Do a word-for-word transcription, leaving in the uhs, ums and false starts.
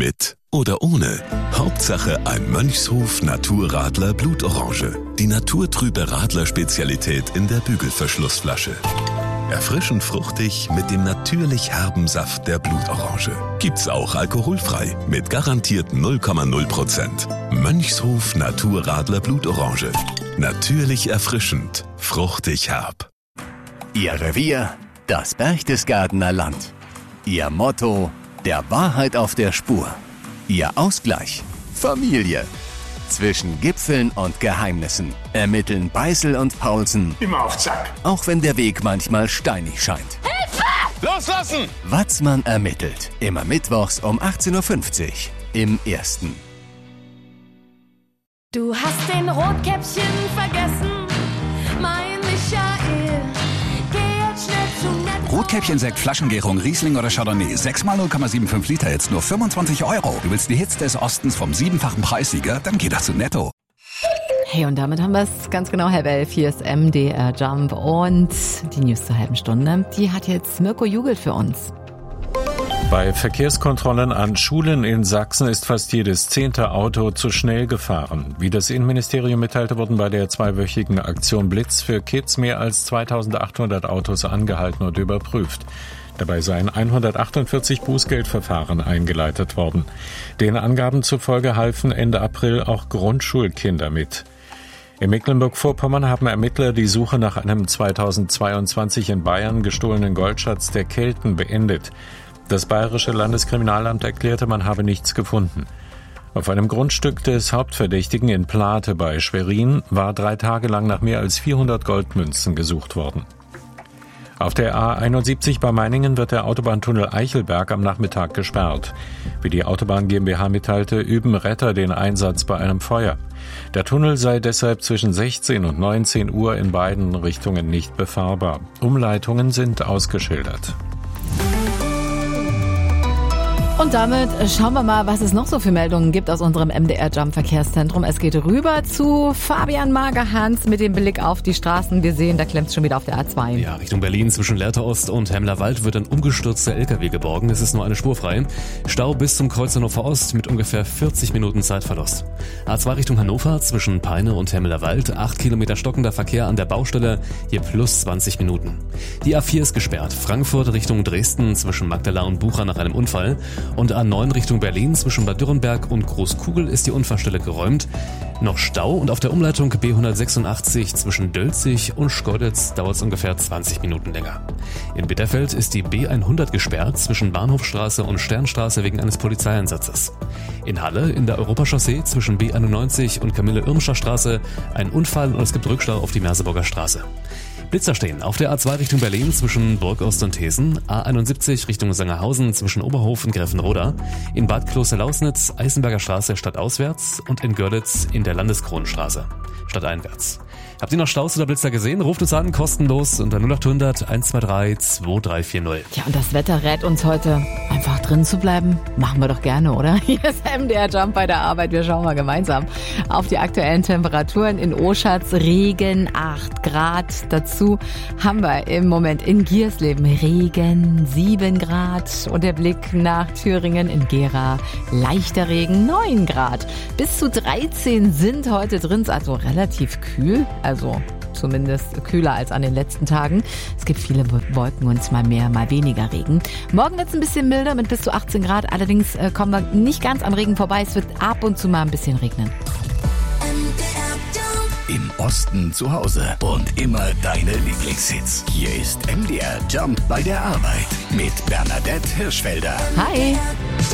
Mit oder ohne. Hauptsache ein Mönchshof Naturradler Blutorange. Die naturtrübe Radler-Spezialität in der Bügelverschlussflasche. Erfrischend fruchtig mit dem natürlich herben Saft der Blutorange. Gibt's auch alkoholfrei mit garantiert null Komma null Prozent. Mönchshof Naturradler Blutorange. Natürlich erfrischend, fruchtig herb. Ihr Revier, das Berchtesgadener Land. Ihr Motto, der Wahrheit auf der Spur. Ihr Ausgleich, Familie. Zwischen Gipfeln und Geheimnissen ermitteln Beißel und Paulsen. Immer auf Zack. Auch wenn der Weg manchmal steinig scheint. Hilfe! Loslassen! Watzmann ermittelt. Immer mittwochs um achtzehn Uhr fünfzig im Ersten. Du hast den Rotkäppchen vergessen, mein Michael. Geh jetzt schnell zu Netto. Rotkäppchen-Sekt, Flaschengärung, Riesling oder Chardonnay. sechs mal null Komma fünfundsiebzig Liter, jetzt nur fünfundzwanzig Euro. Du willst die Hits des Ostens vom siebenfachen Preissieger? Dann geh doch zu Netto. Hey, und damit haben wir es ganz genau halb elf. Hier ist M D R Jump und die News zur halben Stunde. Die hat jetzt Mirko Jugel für uns. Bei Verkehrskontrollen an Schulen in Sachsen ist fast jedes zehnte Auto zu schnell gefahren. Wie das Innenministerium mitteilte, wurden bei der zweiwöchigen Aktion Blitz für Kids mehr als zweitausendachthundert Autos angehalten und überprüft. Dabei seien hundertachtundvierzig Bußgeldverfahren eingeleitet worden. Den Angaben zufolge halfen Ende April auch Grundschulkinder mit. In Mecklenburg-Vorpommern haben Ermittler die Suche nach einem zweitausendzweiundzwanzig in Bayern gestohlenen Goldschatz der Kelten beendet. Das Bayerische Landeskriminalamt erklärte, man habe nichts gefunden. Auf einem Grundstück des Hauptverdächtigen in Plate bei Schwerin war drei Tage lang nach mehr als vierhundert Goldmünzen gesucht worden. Auf der A einundsiebzig bei Meiningen wird der Autobahntunnel Eichelberg am Nachmittag gesperrt. Wie die Autobahn GmbH mitteilte, üben Retter den Einsatz bei einem Feuer. Der Tunnel sei deshalb zwischen sechzehn und neunzehn Uhr in beiden Richtungen nicht befahrbar. Umleitungen sind ausgeschildert. Und damit schauen wir mal, was es noch so für Meldungen gibt aus unserem M D R Jump Verkehrszentrum. Es geht rüber zu Fabian Magerhans mit dem Blick auf die Straßen. Wir sehen, da klemmt es schon wieder auf der A zwei. Ja, Richtung Berlin zwischen Lehrter Ost und Hemmlerwald wird ein umgestürzter L K W geborgen. Es ist nur eine Spur frei. Stau bis zum Kreuz Hannover Ost mit ungefähr vierzig Minuten Zeitverlust. A zwei Richtung Hannover zwischen Peine und Hemmlerwald. acht Kilometer stockender Verkehr an der Baustelle, hier plus zwanzig Minuten. Die A vier ist gesperrt. Frankfurt Richtung Dresden zwischen Magdala und Bucha nach einem Unfall. Und A neun Richtung Berlin zwischen Bad Dürrenberg und Großkugel ist die Unfallstelle geräumt. Noch Stau und auf der Umleitung B hundertsechsundachtzig zwischen Dölzig und Schkeuditz dauert es ungefähr zwanzig Minuten länger. In Bitterfeld ist die B hundert gesperrt zwischen Bahnhofstraße und Sternstraße wegen eines Polizeieinsatzes. In Halle in der Europachaussee zwischen B einundneunzig und Camille-Irmscher Straße ein Unfall und es gibt Rückstau auf die Merseburger Straße. Blitzer stehen auf der A zwei Richtung Berlin zwischen Burgost und Thesen, A einundsiebzig Richtung Sangerhausen zwischen Oberhof und Gräfenroda, in Bad Kloster-Lausnitz Eisenberger Straße stadtauswärts und in Görlitz in der Landeskronenstraße stadteinwärts. Habt ihr noch Staus oder Blitzer gesehen? Ruft uns an, kostenlos unter null acht hundert eins zwei drei zwei drei vier null. Ja, und das Wetter rät uns heute, einfach drin zu bleiben. Machen wir doch gerne, oder? Hier ist M D R Jump bei der Arbeit. Wir schauen mal gemeinsam auf die aktuellen Temperaturen. In Oschatz Regen, acht Grad. Dazu haben wir im Moment in Giersleben Regen, sieben Grad. Und der Blick nach Thüringen in Gera, leichter Regen, neun Grad. Bis zu dreizehn sind heute drin, ist also relativ kühl. Also zumindest kühler als an den letzten Tagen. Es gibt viele Wolken und mal mehr, mal weniger Regen. Morgen wird es ein bisschen milder mit bis zu achtzehn Grad. Allerdings äh, kommen wir nicht ganz am Regen vorbei. Es wird ab und zu mal ein bisschen regnen. Im Osten zu Hause und immer deine Lieblingshits. Hier ist M D R Jump bei der Arbeit mit Bernadette Hirschfelder. Hi!